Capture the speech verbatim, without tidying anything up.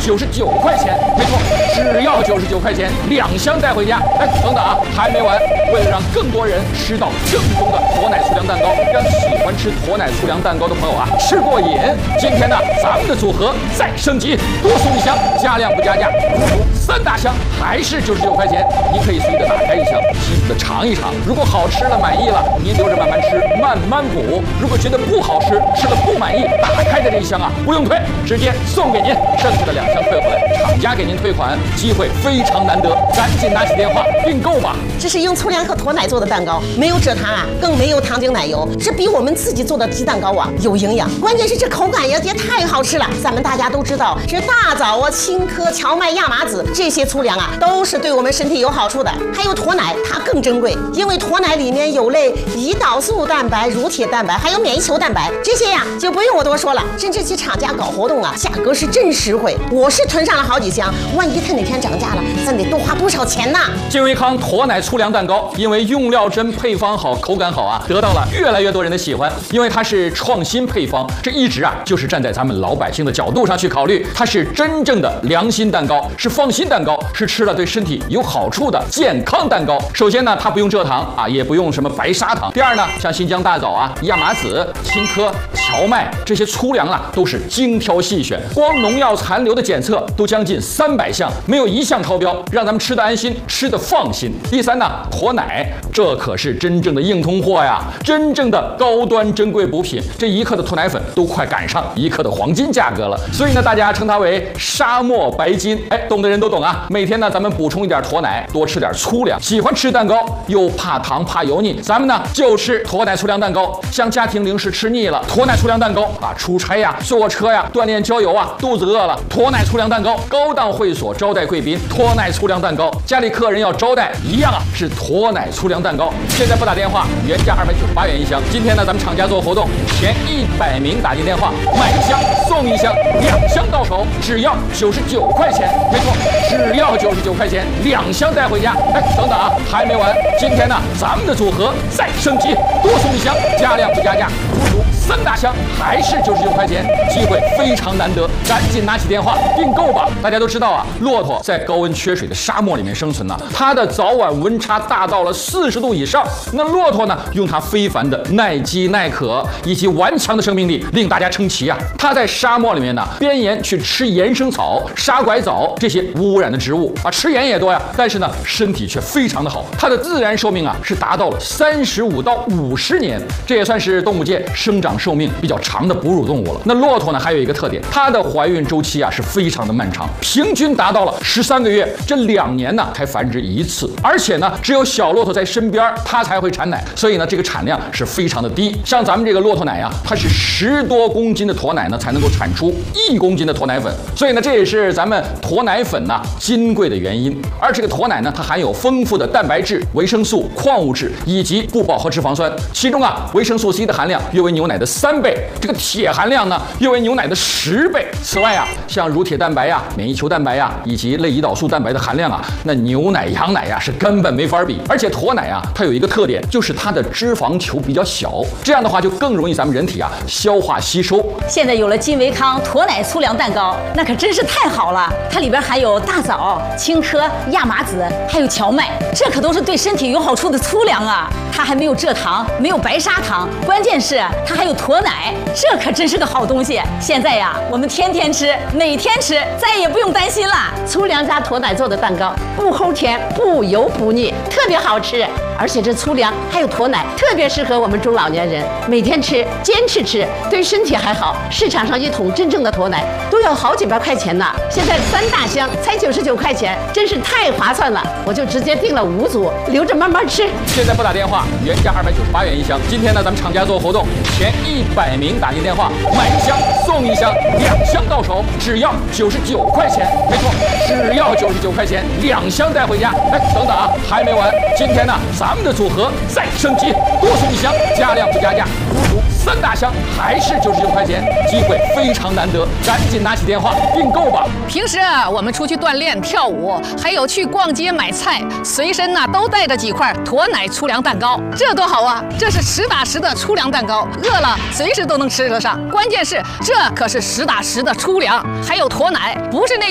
九十九块钱，没错，只要九十九块钱，两箱带回家。哎，等等啊，还没完！为了让更多人吃到正宗的驼奶粗粮蛋糕，让喜欢吃驼奶粗粮蛋糕的朋友啊吃过瘾，今天呢，咱们的组合再升级，多送一箱，加量不加价，三大箱还是九十九块钱。您可以随意的打开一箱，细细的尝一尝。如果好吃了满意了，您留着慢慢吃，慢慢补。如果觉得不好吃，吃了不满意，打开的这一箱啊不用退，直接送给您，剩下的两箱退回来，厂家给您退款，机会非常难得，赶紧拿起电话订购吧。 这是用粗粮和驼奶做的蛋糕，没有蔗糖啊，更没有糖精奶油，这比我们自己做的鸡蛋糕啊有营养，关键是这口感也也太好吃了。咱们大家都知道，这大枣啊、青稞、荞麦、亚麻籽这些粗粮啊，都是对我们身体有好处的。还有驼奶，它更珍贵，因为驼奶里面有类胰岛素蛋白、乳铁蛋白，还有免疫球蛋白，这些呀就不用我多说了。甚至其厂家搞活动啊，价格是真实惠，我是囤上了好几箱，万一它哪天涨价了，咱得多花多少钱呢？ 金维康驼奶粗粮蛋糕，因为用料真、配方好、口感好啊，得到了越来越多人的喜欢。因为它是创新配方，这一直啊就是站在咱们老百姓的角度上去考虑，它是真正的良心蛋糕，是放心蛋糕，是吃了对身体有好处的健康蛋糕。首先呢，它不用蔗糖啊，也不用什么白砂糖。第二呢，像新疆大枣啊、亚麻籽、青稞、荞麦这些粗粮啊，都是精挑细选，光农药残留的检测都将近三百项，没有一项超标，让咱们吃得安心，吃得放心。第三呢，驼奶，这可是真正的硬通货呀，真正的高端珍贵补品，这一克的驼奶粉都快赶上一克的黄金价格了，所以呢，大家称它为沙漠白金。哎，懂的人都懂啊。每天呢，咱们补充一点驼奶，多吃点粗粮。喜欢吃蛋糕又怕糖怕油腻，咱们呢就吃驼奶粗粮蛋糕。像家庭零食吃腻了，驼奶粗粮蛋糕啊，出差呀、坐车呀、锻炼郊游啊，肚子饿了，驼奶粗粮蛋糕。高档会所招待贵宾，驼奶粗粮蛋糕。家里客人要招待，一样啊，是驼奶粗粮蛋糕。现在拨打电话，原价二百九十八元一箱。今天呢，咱们厂家做活动，前一百名打进电话，买一箱送一箱，两箱到手只要九十九块钱。没错，只要九十九块钱，两箱带回家。哎，等等啊，还没完！今天呢，咱们的组合再升级，多送一箱，加量不加价，足足三大箱还是九十九块钱，机会非常难得，赶紧拿起电话订购吧！大家都知道啊，骆驼在高温缺水的沙漠里面生存呢、啊，它的早晚温差大到了四十度以上。那骆驼呢，用它非凡的耐饥耐渴以及顽强的生命力，令大家称奇啊！它在沙漠里面呢，边沿去吃岩生草、沙拐枣这些无污染的植物啊，吃盐也多呀，但是呢，身体却非常的好。它的自然寿命啊，是达到了三十五到五十年，这也算是动物界生长寿命比较长的哺乳动物了。那骆驼呢，还有一个特点，它的怀孕周期啊是非常的漫长，平均达到了十三个月，这两年呢才繁殖一次，而且呢，只有小骆驼在身边，它才会产奶，所以呢，这个产量是非常的低。像咱们这个骆驼奶啊，它是十多公斤的驼奶呢，才能够产出一公斤的驼奶粉，所以呢，这也是咱们驼奶粉呐金贵的原因。而这个驼奶呢，它含有丰富的蛋白质、维生素、矿物质以及不饱和脂肪酸，其中啊，维生素 C 的含量约为牛奶的三倍，这个铁含量呢，约为牛奶的十倍。此外啊，像乳铁蛋白呀、免疫球蛋白呀，以及类胰岛素蛋白的含量啊，那牛奶、羊奶呀是根本没法比。而且驼奶啊，它有一个特点，就是它的脂肪球比较小，这样的话就更容易咱们人体啊消化吸收。 现在有了金维康驼奶粗粮蛋糕，那可真是太好了！它里边含有大枣、青稞、亚麻籽，还有荞麦，这可都是对身体有好处的粗粮啊！它还没有蔗糖，没有白砂糖，关键是它还有驼奶，这可真是个好东西。现在呀，我们天天吃，每天吃，再也不用担心了。 粗粮加驼奶做的蛋糕，不齁甜，不油不腻，特别好吃。而且这粗粮还有驼奶，特别适合我们中老年人每天吃，坚持吃，对身体还好。市场上一桶真正的驼奶都要好几百块钱呢，现在三大箱才九十九块钱，真是太划算了。我就直接订了五组，留着慢慢吃。 现在拨打电话，原价二百九十八元一箱。今天呢，咱们厂家做活动，前一百名打进电话，买一箱送一箱，两箱到手只要九十九块钱。没错，只要九十九块钱，两箱带回家。哎，等等啊，还没完！今天呢，咱们的组合再升级，多送一箱，加量不加价，足足三大箱还是九十九块钱，机会非常难得，赶紧拿起电话订购吧。 平时啊，我们出去锻炼、跳舞，还有去逛街买菜，随身呐、啊、都带着几块驼奶粗粮蛋糕，这多好啊！这是实打实的粗粮蛋糕，饿了随时都能吃得上。关键是这可是实打实的粗粮，还有驼奶，不是那。